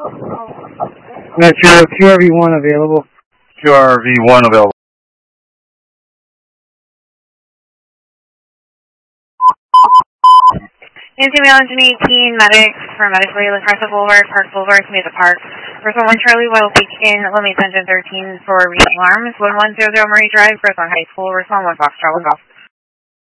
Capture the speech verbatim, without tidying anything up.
That's your Q R V one available. Q R V one available. Nancy Wellington eighteen, medics for medically Crest Boulevard, Park Boulevard, Samantha Park. Person one Charlie Wild Beach in Limit Engine thirteen for reading alarms. one one zero zero Murray Drive, Person High School, Respond one Fox Travel Golf.